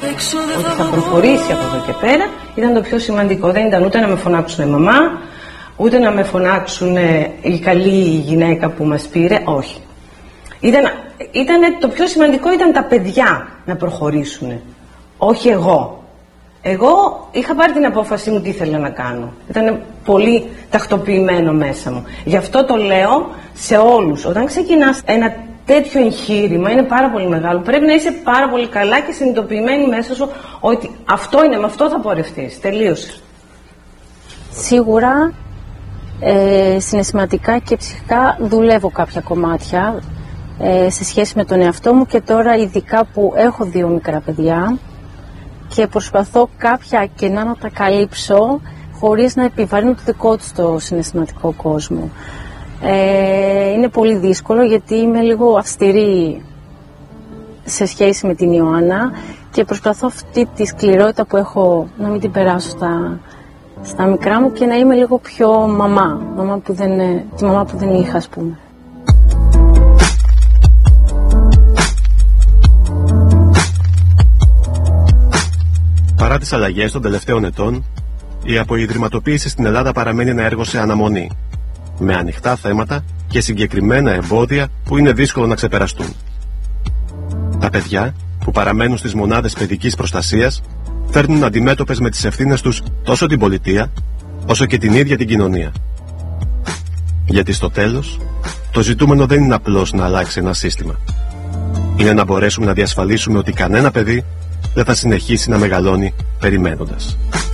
ότι θα προχωρήσει από εδώ και πέρα ήταν το πιο σημαντικό. Δεν ήταν ούτε να με φωνάξουν μαμά, ούτε να με φωνάξουν η καλή γυναίκα που μας πήρε, όχι. Το πιο σημαντικό ήταν τα παιδιά να προχωρήσουν, όχι εγώ. Εγώ είχα πάρει την απόφαση μου τι ήθελα να κάνω. Ήταν πολύ τακτοποιημένο μέσα μου. Γι' αυτό το λέω σε όλους. Όταν ξεκινάς ένα τέτοιο εγχείρημα, είναι πάρα πολύ μεγάλο. Πρέπει να είσαι πάρα πολύ καλά και συνειδητοποιημένη μέσα σου ότι αυτό είναι, με αυτό θα πορευτείς. Τελείωσε. Σίγουρα συναισθηματικά και ψυχικά δουλεύω κάποια κομμάτια σε σχέση με τον εαυτό μου και τώρα ειδικά που έχω 2 μικρά παιδιά και προσπαθώ κάποια κενά να τα καλύψω χωρίς να επιβαρύνω το δικό τους το συναισθηματικό κόσμο. Είναι πολύ δύσκολο γιατί είμαι λίγο αυστηρή σε σχέση με την Ιωάννα και προσπαθώ αυτή τη σκληρότητα που έχω να μην την περάσω στα μικρά μου και να είμαι λίγο πιο τη μαμά που δεν είχα, ας πούμε. Παρά τις αλλαγές των τελευταίων ετών, η αποϊδρυματοποίηση στην Ελλάδα παραμένει ένα έργο σε αναμονή, με ανοιχτά θέματα και συγκεκριμένα εμπόδια που είναι δύσκολο να ξεπεραστούν. Τα παιδιά που παραμένουν στις μονάδες παιδικής προστασίας φέρνουν αντιμέτωπες με τις ευθύνες τους τόσο την πολιτεία όσο και την ίδια την κοινωνία. Γιατί στο τέλος το ζητούμενο δεν είναι απλώς να αλλάξει ένα σύστημα. Είναι να μπορέσουμε να διασφαλίσουμε ότι κανένα παιδί δεν θα συνεχίσει να μεγαλώνει περιμένοντας.